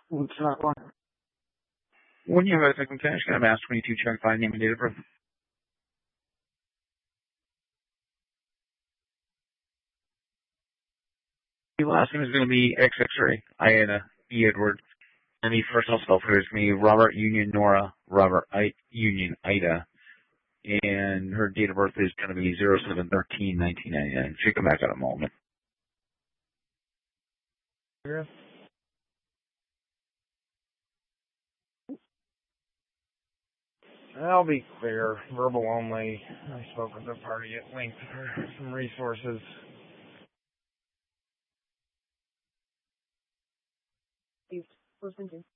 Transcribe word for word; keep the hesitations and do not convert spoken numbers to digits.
It's not one. When you have a second finish, can I ask twenty-two check by name and date of birth? The last name is going to be X X-ray, Iana, E. Edward. And the first I'll spell for her is going to be Robert Union Nora, Robert I, Union Ida. And her date of birth is going to be zero seven thirteen nineteen ninety-nine. She'll come back in a moment. Yeah. I'll be clear. Verbal only. I spoke with the party at length for some resources. Please, listen to.